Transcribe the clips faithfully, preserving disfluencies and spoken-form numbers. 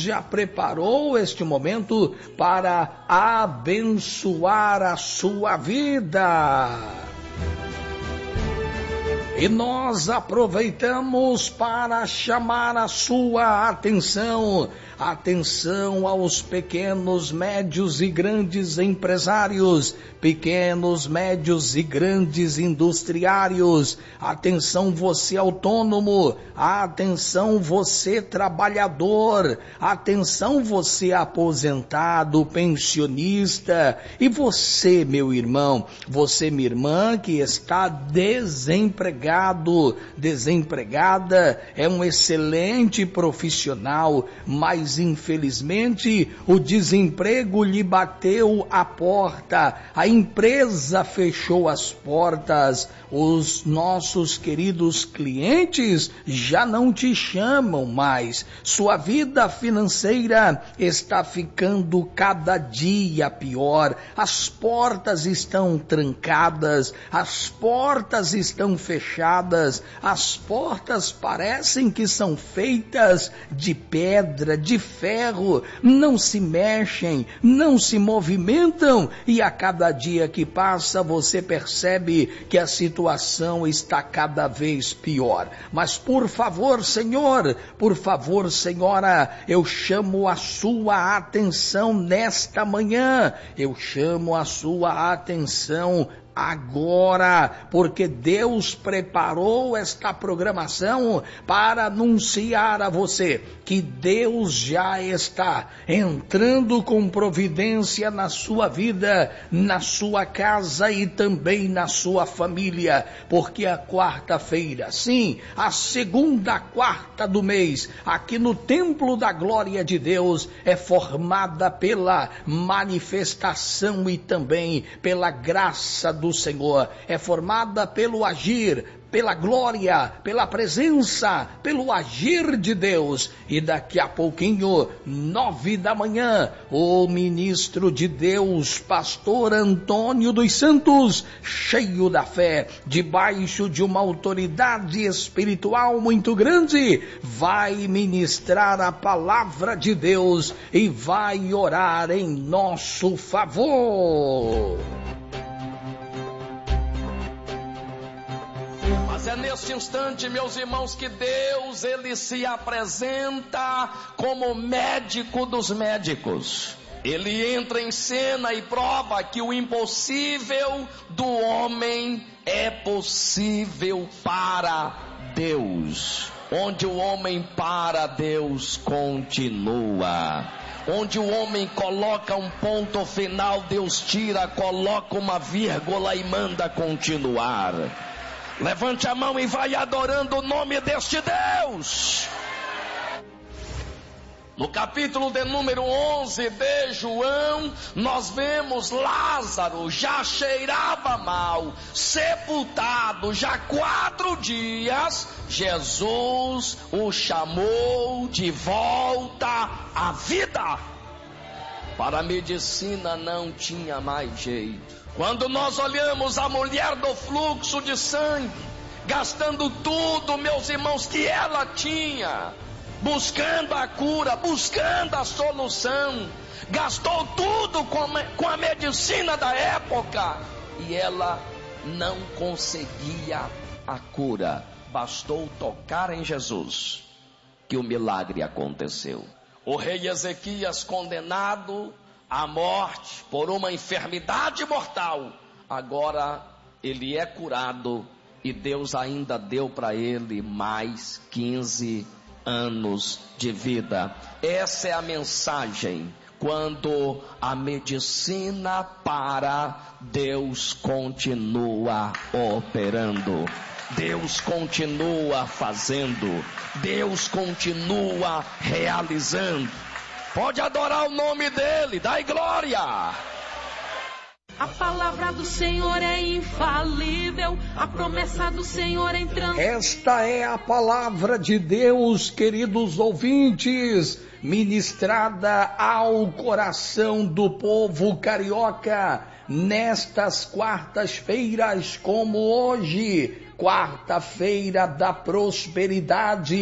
já preparou este momento para abençoar a sua vida. E nós aproveitamos para chamar a sua atenção, atenção aos pequenos, médios e grandes empresários, pequenos, médios e grandes industriários, atenção você autônomo, atenção você trabalhador, atenção você aposentado, pensionista, e você, meu irmão, você, minha irmã, que está desempregado, desempregada, é um excelente profissional, mas infelizmente o desemprego lhe bateu a porta, a empresa fechou as portas, os nossos queridos clientes já não te chamam mais, sua vida financeira está ficando cada dia pior, as portas estão trancadas, as portas estão fechadas, as portas parecem que são feitas de pedra, de ferro, não se mexem, não se movimentam, e a cada dia que passa você percebe que a situação está cada vez pior. Mas por favor, Senhor, por favor, Senhora, eu chamo a sua atenção nesta manhã, eu chamo a sua atenção agora, porque Deus preparou esta programação para anunciar a você que Deus já está entrando com providência na sua vida, na sua casa e também na sua família, porque a quarta-feira, sim, a segunda quarta do mês, aqui no Templo da Glória de Deus, é formada pela manifestação e também pela graça do Senhor, é formada pelo agir, pela glória, pela presença, pelo agir de Deus. E daqui a pouquinho, nove da manhã, o ministro de Deus, pastor Antônio dos Santos, cheio da fé, debaixo de uma autoridade espiritual muito grande, vai ministrar a palavra de Deus e vai orar em nosso favor. Mas é neste instante, meus irmãos, que Deus, ele se apresenta como médico dos médicos. Ele entra em cena e prova que o impossível do homem é possível para Deus. Onde o homem para, Deus continua. Onde o homem coloca um ponto final, Deus tira, coloca uma vírgula e manda continuar. Levante a mão e vai adorando o nome deste Deus. No capítulo de número onze de João, nós vemos Lázaro já cheirava mal, sepultado já quatro dias. Jesus o chamou de volta à vida. Para a medicina não tinha mais jeito. Quando nós olhamos a mulher do fluxo de sangue, gastando tudo, meus irmãos, que ela tinha, buscando a cura, buscando a solução, gastou tudo com a, com a medicina da época, e ela não conseguia a cura. Bastou tocar em Jesus, que o milagre aconteceu. O rei Ezequias, condenado à morte por uma enfermidade mortal, agora ele é curado e Deus ainda deu para ele mais quinze anos de vida. Essa é a mensagem. Quando a medicina para, Deus continua operando, Deus continua fazendo, Deus continua realizando. Pode adorar o nome dele, dai glória. A palavra do Senhor é infalível, a promessa do Senhor entrando. Esta é a palavra de Deus, queridos ouvintes, ministrada ao coração do povo carioca, nestas quartas-feiras como hoje, quarta-feira da prosperidade,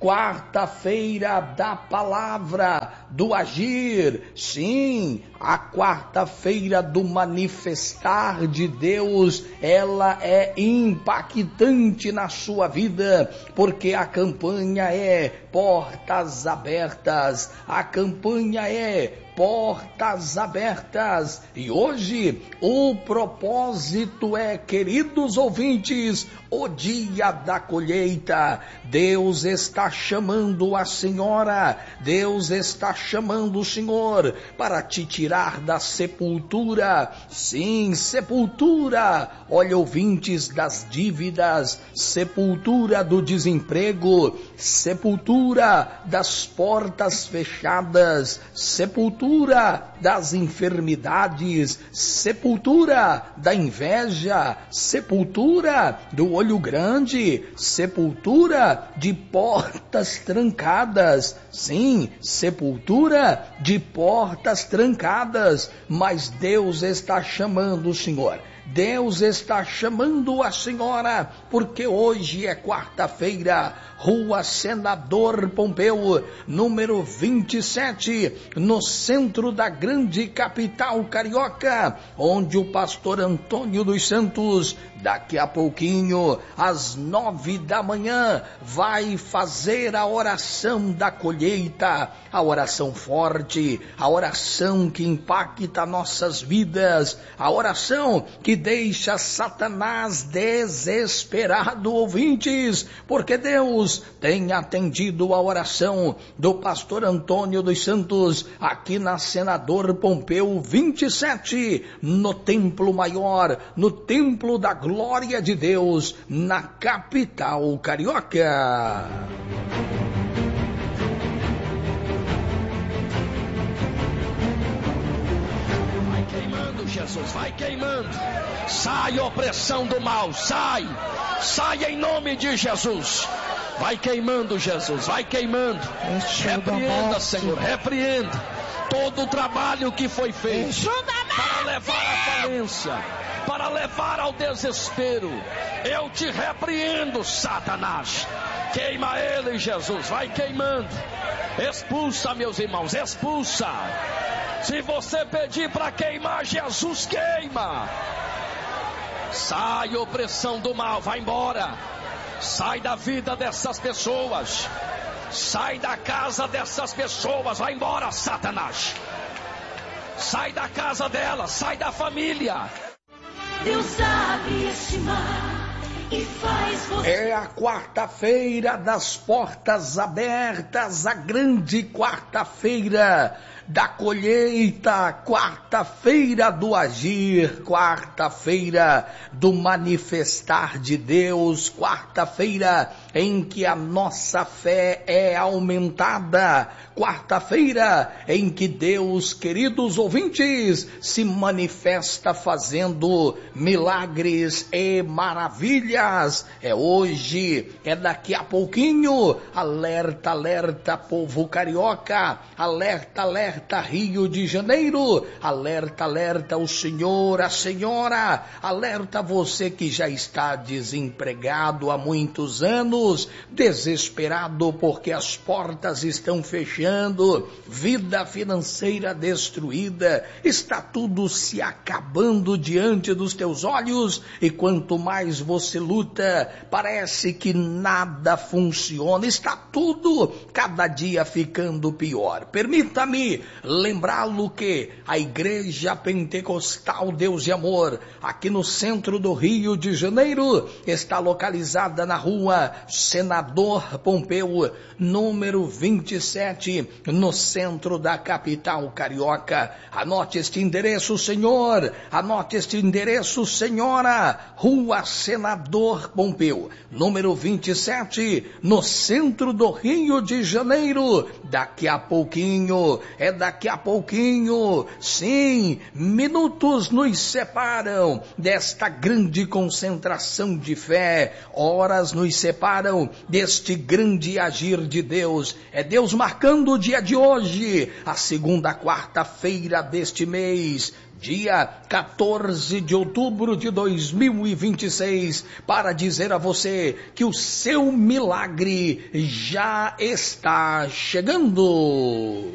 quarta-feira da palavra, do agir, sim, a quarta-feira do manifestar de Deus, ela é impactante na sua vida, porque a campanha é portas abertas, a campanha é portas abertas, e hoje o propósito é, queridos ouvintes, o dia da colheita. Deus está chamando a senhora, Deus está chamando o senhor para te tirar da sepultura, sim, sepultura, olha ouvintes, das dívidas, sepultura do desemprego, sepultura das portas fechadas, sepultura das enfermidades, sepultura da inveja, sepultura do olho grande, sepultura de portas trancadas, sim, sepultura de portas trancadas, mas Deus está chamando o Senhor. Deus está chamando a senhora, porque hoje é quarta-feira, Rua Senador Pompeu, número vinte e sete, no centro da grande capital carioca, onde o pastor Antônio dos Santos, daqui a pouquinho, às nove da manhã, vai fazer a oração da colheita, a oração forte, a oração que impacta nossas vidas, a oração que deixa Satanás desesperado, ouvintes, porque Deus tem atendido a oração do pastor Antônio dos Santos, aqui na Senador Pompeu vinte e sete, no Templo Maior, no Templo da Glória de Deus, na capital carioca. Jesus, vai queimando, sai opressão do mal, sai, sai em nome de Jesus, vai queimando Jesus, vai queimando, repreenda Senhor, repreenda todo o trabalho que foi feito para levar à falência, para levar ao desespero. Eu te repreendo, Satanás, queima ele Jesus, vai queimando, expulsa meus irmãos, expulsa. Se você pedir para queimar, Jesus queima. Sai opressão do mal, vai embora. Sai da vida dessas pessoas. Sai da casa dessas pessoas, vai embora, Satanás. Sai da casa delas, sai da família. Deus sabe estimar e faz você... É a quarta-feira das portas abertas, a grande quarta-feira da colheita, quarta-feira do agir, quarta-feira do manifestar de Deus, quarta-feira em que a nossa fé é aumentada, quarta-feira em que Deus, queridos ouvintes, se manifesta fazendo milagres e maravilhas. É hoje, é daqui a pouquinho. Alerta, alerta, povo carioca, alerta, alerta, Rio de Janeiro, alerta, alerta o senhor, a senhora, alerta você que já está desempregado há muitos anos, desesperado porque as portas estão fechando, vida financeira destruída, está tudo se acabando diante dos teus olhos, e quanto mais você luta, parece que nada funciona, está tudo cada dia ficando pior. Permita-me lembrá-lo que a Igreja Pentecostal Deus de Amor, aqui no centro do Rio de Janeiro, está localizada na rua Senador Pompeu, número vinte e sete, no centro da capital carioca. Anote este endereço, senhor, anote este endereço, senhora, rua Senador Pompeu, número vinte e sete, no centro do Rio de Janeiro. Daqui a pouquinho, é é daqui a pouquinho. Sim, minutos nos separam desta grande concentração de fé, horas nos separam deste grande agir de Deus. É Deus marcando o dia de hoje, a segunda quarta-feira deste mês, dia quatorze de outubro de dois mil e vinte e seis, para dizer a você que o seu milagre já está chegando.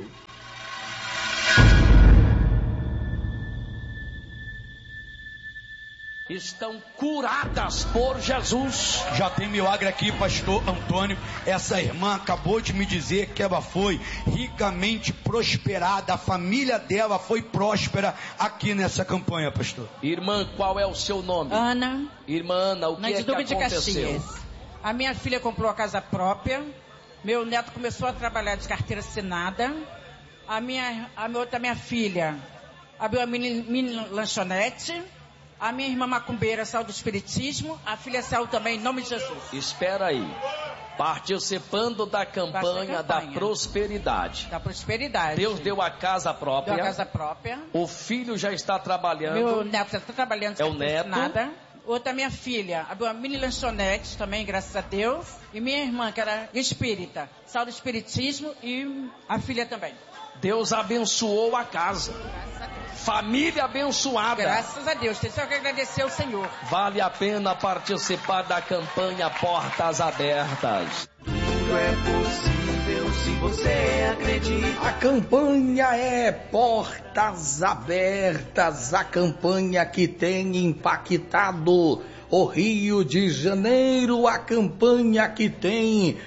Estão curadas por Jesus. Já tem milagre aqui, pastor Antônio. Essa irmã acabou de me dizer que ela foi ricamente prosperada. A família dela foi próspera aqui nessa campanha, pastor. Irmã, qual é o seu nome? Ana. Irmã Ana, o que é que aconteceu? A minha filha comprou a casa própria. Meu neto começou a trabalhar de carteira assinada. A minha, a minha outra minha filha abriu a mini, mini lanchonete. A minha irmã macumbeira saiu do espiritismo. A filha saiu também em nome de Jesus. Espera aí. Participando da campanha, da, campanha. da prosperidade. Da prosperidade. Deus deu a casa própria. Deu a casa própria. O filho já está trabalhando. Meu neto já está trabalhando. É o neto. Nada. Outra minha filha abriu uma mini lanchonete também, graças a Deus. E minha irmã, que era espírita, saiu do espiritismo, e a filha também. Deus abençoou a casa. Família abençoada. Graças a Deus. Tem só que agradecer ao Senhor. Vale a pena participar da campanha Portas Abertas. Tudo é possível se você acredita. A campanha é Portas Abertas. A campanha que tem impactado o Rio de Janeiro, a campanha que tem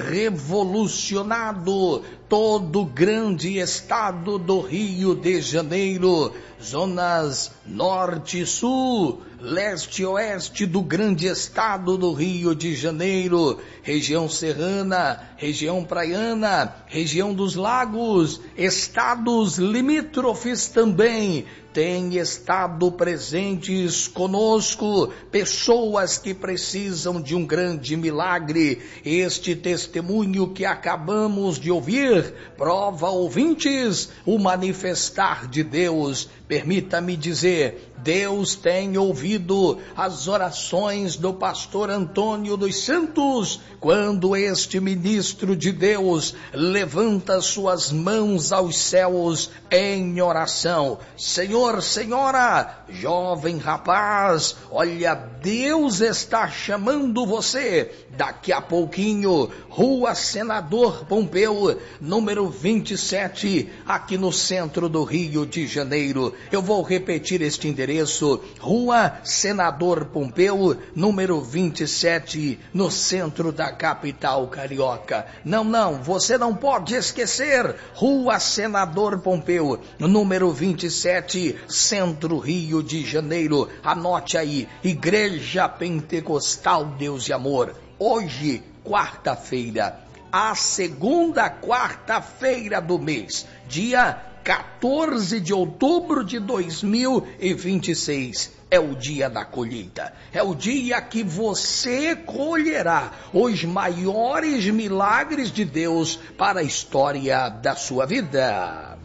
revolucionado todo o grande estado do Rio de Janeiro, zonas norte e sul, leste e oeste do grande estado do Rio de Janeiro, região serrana, região praiana, região dos lagos, estados limítrofes também têm estado presentes conosco, pessoas que precisam de um grande milagre. Este testemunho que acabamos de ouvir prova, ouvintes, o manifestar de Deus. Permita-me dizer, Deus tem ouvido as orações do pastor Antônio dos Santos, quando este ministro de Deus levanta suas mãos aos céus em oração. Senhor, senhora, jovem rapaz, olha, Deus está chamando você. Daqui a pouquinho, Rua Senador Pompeu, número vinte e sete, aqui no centro do Rio de Janeiro. Eu vou repetir este endereço, Rua Senador Pompeu, número vinte e sete, no centro da capital carioca. Não, não, você não pode esquecer, Rua Senador Pompeu, número vinte e sete, centro Rio de Janeiro. Anote aí, Igreja Pentecostal Deus e Amor. Hoje, quarta-feira, a segunda quarta-feira do mês, dia quatorze de outubro de dois mil e vinte e seis, é o dia da colheita, é o dia que você colherá os maiores milagres de Deus para a história da sua vida.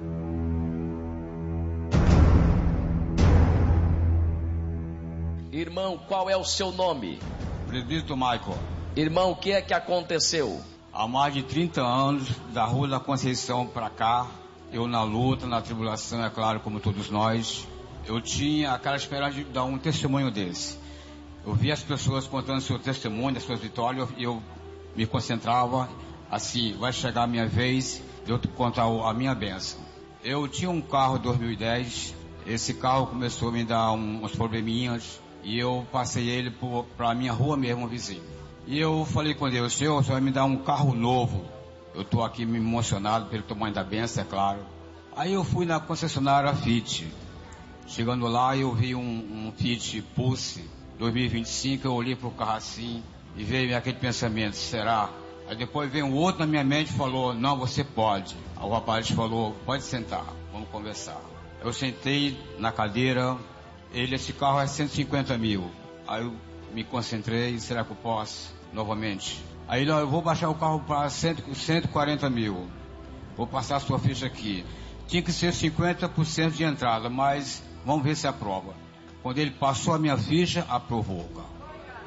Irmão, qual é o seu nome? Presbítero Michael. Irmão, o que é que aconteceu? Há mais de trinta anos, da Rua da Conceição para cá, eu na luta, na tribulação, é claro, como todos nós, eu tinha aquela esperança de dar um testemunho desse. Eu via as pessoas contando seu testemunho, as suas vitórias, e eu me concentrava assim, vai chegar a minha vez de eu contar a minha bênção. Eu tinha um carro dois mil e dez, esse carro começou a me dar um, uns probleminhas, e eu passei ele para a minha rua mesmo, vizinho. E eu falei com Deus, Senhor, você vai me dar um carro novo. Eu estou aqui me emocionado pelo tamanho da bênção, é claro. Aí eu fui na concessionária Fiat. Chegando lá, eu vi um, um Fiat Pulse dois mil e vinte e cinco, eu olhei para o carro assim e veio aquele pensamento, será? Aí depois veio um outro na minha mente e falou, não, você pode. Aí o rapaz falou, pode sentar, vamos conversar. Eu sentei na cadeira, ele, esse carro é cento e cinquenta mil. Aí eu me concentrei, será que eu posso novamente? Aí não, eu vou baixar o carro para cento e quarenta mil. vou passar a sua ficha aqui. Tinha que ser cinquenta por cento de entrada, mas vamos ver se aprova. Quando ele passou a minha ficha, aprovou o carro.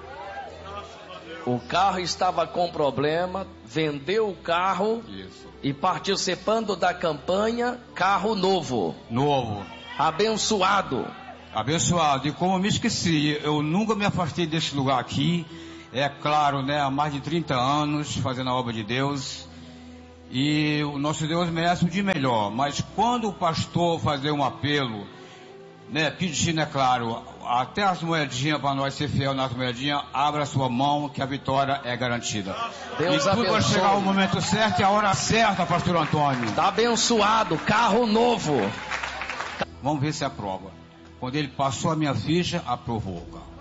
O carro estava com problema, vendeu o carro. Isso. E participando da campanha, carro novo. Novo. Abençoado. Abençoado. E como eu me esqueci, eu nunca me afastei desse lugar aqui. É claro, né, há mais de trinta anos fazendo a obra de Deus. E o nosso Deus merece o de melhor. Mas quando o pastor fazer um apelo, né, pedindo, é claro, até as moedinhas para nós ser fiel nas moedinhas, abra a sua mão que a vitória é garantida. Deus e tudo abençoe. vai chegar o momento certo e a hora certa, pastor Antônio. Está abençoado, carro novo. Vamos ver se aprova. Quando ele passou a minha ficha, aprovou o carro.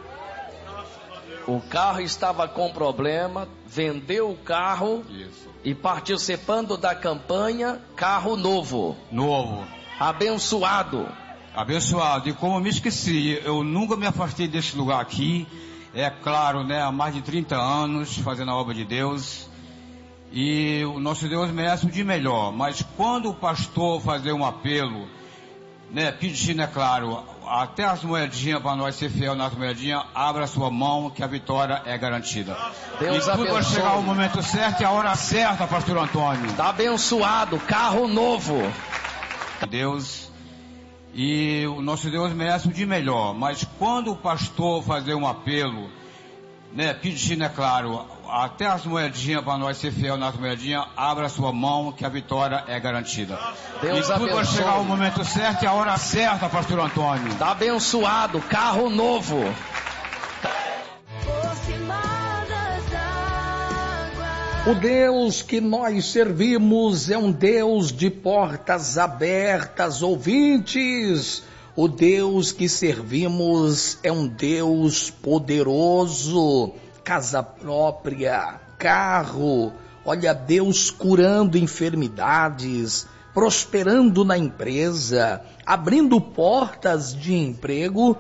O carro estava com problema, vendeu o carro. Isso. E participando da campanha, carro novo. Novo. Abençoado. Abençoado. E como eu me esqueci, eu nunca me afastei desse lugar aqui. É claro, né, há mais de trinta anos fazendo a obra de Deus. E o nosso Deus merece o de melhor. Mas quando o pastor fazer um apelo, né, pedindo, é claro, até as moedinhas para nós ser fiel nas moedinhas, abra a sua mão que a vitória é garantida. Deus e tudo abençoe. vai chegar o momento certo e a hora certa, pastor Antônio. Está abençoado, carro novo. Deus. E o nosso Deus merece o de melhor. Mas quando o pastor fazer um apelo, né, pedindo, é claro, até as moedinhas para nós ser fiel nas moedinhas, abra a sua mão que a vitória é garantida. Deus e tudo abençoe. vai chegar o momento certo e a hora certa, pastor Antônio. Está abençoado, carro novo. O Deus que nós servimos é um Deus de portas abertas, ouvintes. O Deus que servimos é um Deus poderoso, casa própria, carro. Olha, Deus curando enfermidades, prosperando na empresa, abrindo portas de emprego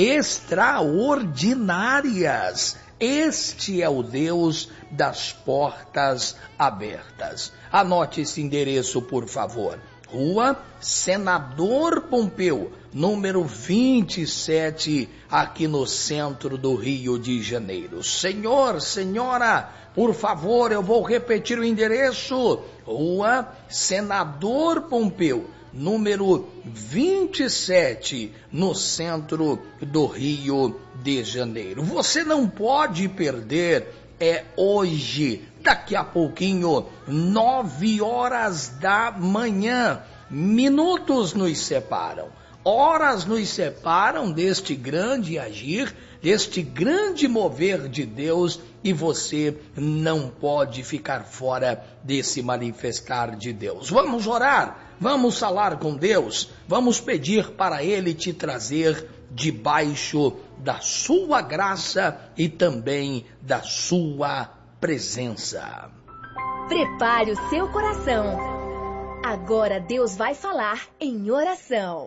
extraordinárias. Este é o Deus das portas abertas. Anote esse endereço, por favor. Rua Senador Pompeu, número vinte e sete, aqui no centro do Rio de Janeiro. Senhor, senhora, por favor, eu vou repetir o endereço. Rua Senador Pompeu, número vinte e sete, no centro do Rio de Janeiro. Você não pode perder, é hoje, daqui a pouquinho, nove horas da manhã. Minutos nos separam, horas nos separam deste grande agir, deste grande mover de Deus, e você não pode ficar fora desse manifestar de Deus. Vamos orar, vamos falar com Deus, vamos pedir para Ele te trazer debaixo da sua graça e também da sua presença. Prepare o seu coração. Agora Deus vai falar em oração.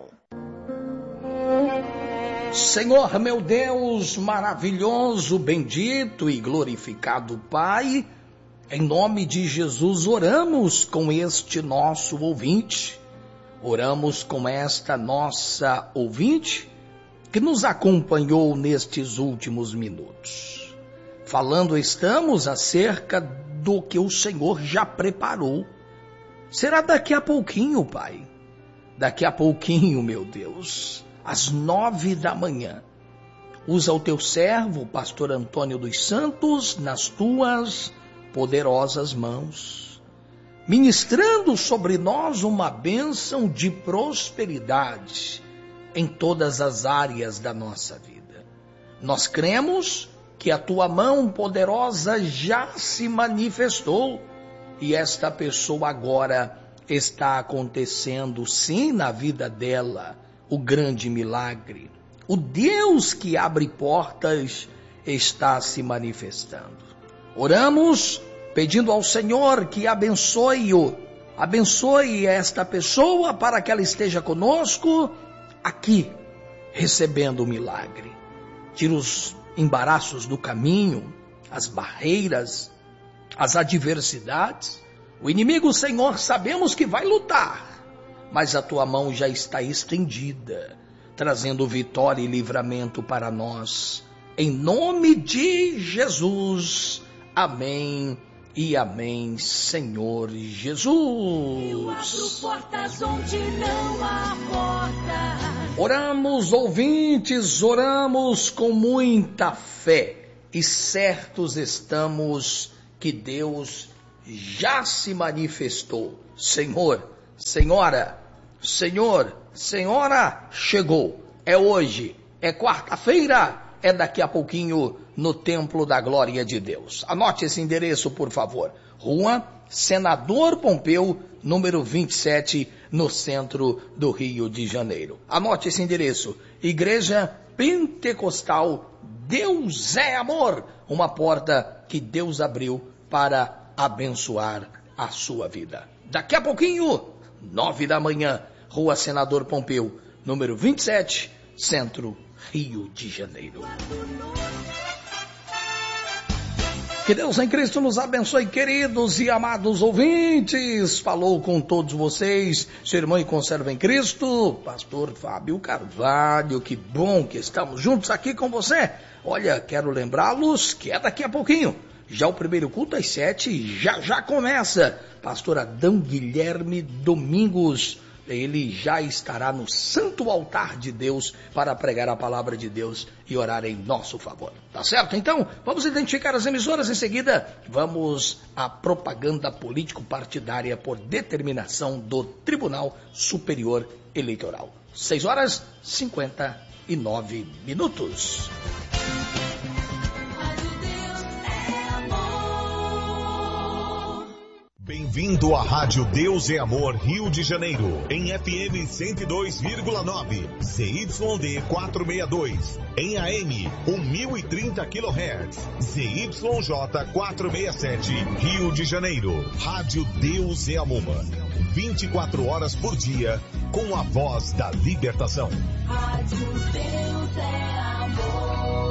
Senhor meu Deus, maravilhoso, bendito e glorificado Pai, em nome de Jesus oramos com este nosso ouvinte, oramos com esta nossa ouvinte que nos acompanhou nestes últimos minutos. Falando estamos acerca do que o Senhor já preparou. Será daqui a pouquinho, Pai. Daqui a pouquinho, meu Deus, às nove da manhã. Usa o teu servo, pastor Antônio dos Santos, nas tuas poderosas mãos, ministrando sobre nós uma bênção de prosperidade em todas as áreas da nossa vida. Nós cremos que a tua mão poderosa já se manifestou e esta pessoa agora está acontecendo sim na vida dela o grande milagre. O Deus que abre portas está se manifestando. Oramos pedindo ao Senhor que abençoe-o, abençoe esta pessoa para que ela esteja conosco aqui, recebendo o milagre. Tira os embaraços do caminho, as barreiras, as adversidades. O inimigo, Senhor, sabemos que vai lutar, mas a tua mão já está estendida, trazendo vitória e livramento para nós. Em nome de Jesus. Amém e amém, Senhor Jesus. Eu abro portas onde não há porta. Oramos, ouvintes, oramos com muita fé e certos estamos que Deus já se manifestou. Senhor, Senhora, Senhor, Senhora, chegou. É hoje, é quarta-feira, é daqui a pouquinho no Templo da Glória de Deus. Anote esse endereço, por favor. Rua Senador Pompeu, número vinte e sete, no centro do Rio de Janeiro. Anote esse endereço. Igreja Pentecostal Deus é Amor. Uma porta que Deus abriu para abençoar a sua vida. Daqui a pouquinho, nove da manhã, Rua Senador Pompeu, número vinte e sete, centro Rio de Janeiro. Que Deus em Cristo nos abençoe, queridos e amados ouvintes. Falou com todos vocês, seu irmão e conserva em Cristo, pastor Fábio Carvalho. Que bom que estamos juntos aqui com você. Olha, quero lembrá-los que é daqui a pouquinho. Já o primeiro culto às sete já já começa. Pastor Adão Guilherme Domingos, ele já estará no santo altar de Deus para pregar a palavra de Deus e orar em nosso favor. Tá certo? Então, vamos identificar as emissoras. Em seguida, vamos à propaganda político-partidária por determinação do Tribunal Superior Eleitoral. seis horas e cinquenta e nove minutos. Bem-vindo à Rádio Deus é Amor Rio de Janeiro, em F M cento e dois vírgula nove, Z Y D quatrocentos e sessenta e dois, em A M mil e trinta quilohertz, Z Y J quatrocentos e sessenta e sete, Rio de Janeiro. Rádio Deus é Amor, vinte e quatro horas por dia, com a voz da libertação. Rádio Deus é Amor.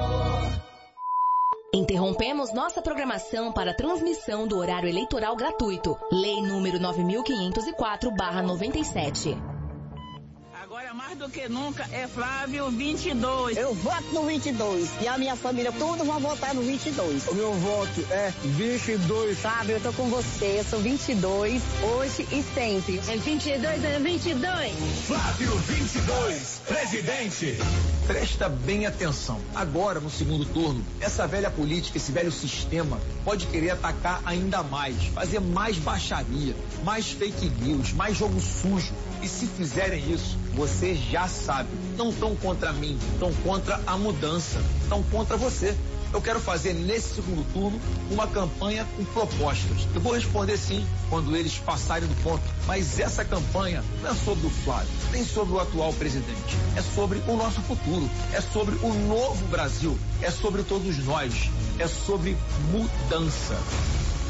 Interrompemos nossa programação para transmissão do horário eleitoral gratuito. Lei número nove mil quinhentos e quatro barra noventa e sete. Agora, mais do que nunca, é Flávio vinte e dois. Eu voto no vinte e dois. E a minha família, todos vão votar no vinte e dois. O meu voto é vinte e dois. Flávio, eu tô com você. Eu sou vinte e dois, hoje e sempre. É vinte e dois, é vinte e dois. Flávio vinte e dois, presidente. Presta bem atenção. Agora, no segundo turno, essa velha política, esse velho sistema, pode querer atacar ainda mais, fazer mais baixaria, mais fake news, mais jogo sujo. E se fizerem isso, você já sabe, não estão contra mim, estão contra a mudança, estão contra você. Eu quero fazer nesse segundo turno uma campanha com propostas. Eu vou responder sim quando eles passarem do ponto, mas essa campanha não é sobre o Flávio, nem sobre o atual presidente. É sobre o nosso futuro, é sobre o novo Brasil, é sobre todos nós, é sobre mudança.